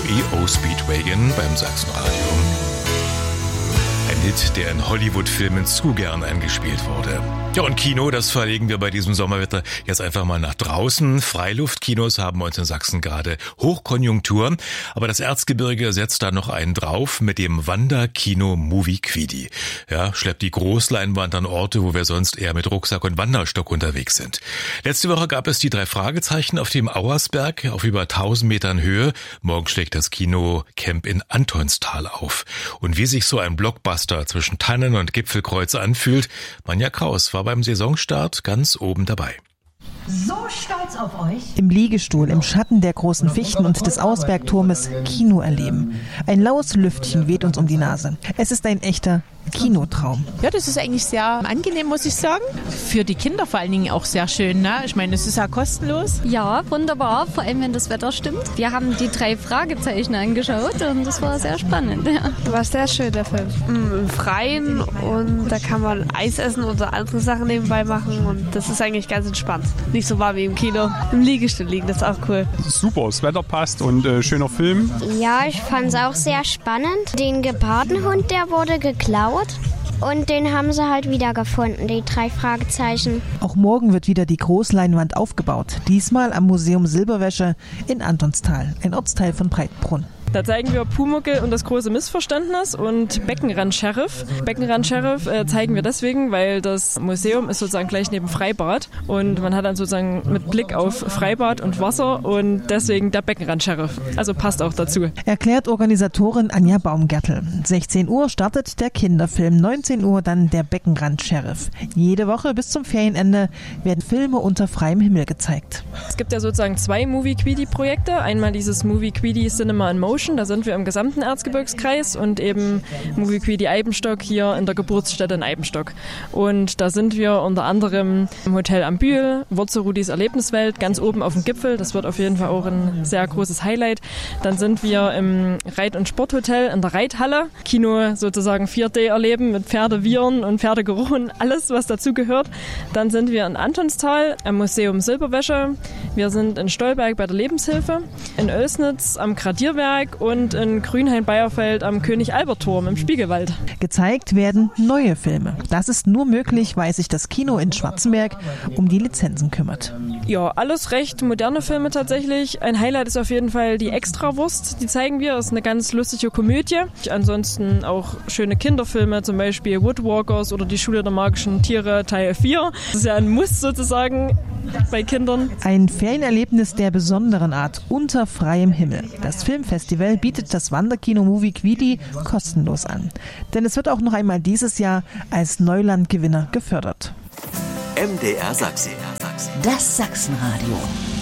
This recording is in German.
EO Speedwagon beim Sachsenradio. Ein Hit, der in Hollywood-Filmen zu gern eingespielt wurde. Ja, und Kino, das verlegen wir bei diesem Sommerwetter jetzt einfach mal nach draußen. Freiluftkinos haben bei uns in Sachsen gerade Hochkonjunktur. Aber das Erzgebirge setzt da noch einen drauf mit dem Wanderkino Movie Quidi. Ja, schleppt die Großleinwand an Orte, wo wir sonst eher mit Rucksack und Wanderstock unterwegs sind. Letzte Woche gab es die 3 Fragezeichen auf dem Auersberg auf über 1000 Metern Höhe. Morgen schlägt das Kinocamp in Antonstal auf. Und wie sich so ein Blockbuster zwischen Tannen und Gipfelkreuz anfühlt, Manja Kraus war beim Saisonstart ganz oben dabei. So stolz auf euch. Im Liegestuhl, im Schatten der großen Fichten und des Ausbergturmes Kino erleben. Ein laues Lüftchen weht uns um die Nase. Es ist ein echter Kinotraum. Ja, das ist eigentlich sehr angenehm, muss ich sagen. Für die Kinder vor allen Dingen auch sehr schön, ne? Ich meine, es ist ja kostenlos. Ja, wunderbar, vor allem wenn das Wetter stimmt. Wir haben die 3 Fragezeichen angeschaut und das war sehr spannend. Ja. War sehr schön, der Film. Im Freien und da kann man Eis essen oder andere Sachen nebenbei machen und das ist eigentlich ganz entspannt. Nicht so warm wie im Kino. Im Liegestuhl liegen, das ist auch cool. Super, das Wetter passt und schöner Film. Ja, ich fand es auch sehr spannend. Den Gepardenhund, der wurde geklaut. Und den haben sie halt wieder gefunden, die 3 Fragezeichen. Auch morgen wird wieder die Großleinwand aufgebaut. Diesmal am Museum Silberwäsche in Antonstal, ein Ortsteil von Breitbrunn. Da zeigen wir Pumuckl und das große Missverständnis und Beckenrand-Sheriff. Beckenrand-Sheriff zeigen wir deswegen, weil das Museum ist sozusagen gleich neben Freibad und man hat dann sozusagen mit Blick auf Freibad und Wasser und deswegen der Beckenrand-Sheriff. Also passt auch dazu. Erklärt Organisatorin Anja Baumgärtel. 16 Uhr startet der Kinderfilm, 19 Uhr dann der Beckenrand-Sheriff. Jede Woche bis zum Ferienende werden Filme unter freiem Himmel gezeigt. Es gibt ja sozusagen 2 Movie-Quidi-Projekte. Einmal dieses Movie-Quidi Cinema in Motion. Da sind wir im gesamten Erzgebirgskreis und eben Movie Quidi Eibenstock hier in der Geburtsstätte in Eibenstock. Und da sind wir unter anderem im Hotel am Bühl, Wurzelrudis Erlebniswelt, ganz oben auf dem Gipfel. Das wird auf jeden Fall auch ein sehr großes Highlight. Dann sind wir im Reit- und Sporthotel in der Reithalle. Kino sozusagen 4D erleben mit Pferdewiehern und Pferdegeruch und alles, was dazu gehört. Dann sind wir in Antonstal am Museum Silberwäsche. Wir sind in Stolberg bei der Lebenshilfe, in Oelsnitz am Gradierwerk und in Grünhain-Beierfeld am König-Albert-Turm im Spiegelwald. Gezeigt werden neue Filme. Das ist nur möglich, weil sich das Kino in Schwarzenberg um die Lizenzen kümmert. Ja, alles recht moderne Filme tatsächlich. Ein Highlight ist auf jeden Fall die Extrawurst. Die zeigen wir. Das ist eine ganz lustige Komödie. Ansonsten auch schöne Kinderfilme, zum Beispiel Woodwalkers oder die Schule der magischen Tiere Teil 4. Das ist ja ein Muss sozusagen bei Kindern. Ein Ferienerlebnis der besonderen Art unter freiem Himmel. Das Filmfestival bietet das Wanderkino Movie Quidi kostenlos an. Denn es wird auch noch einmal dieses Jahr als Neulandgewinner gefördert. MDR Sachsen. Das Sachsenradio.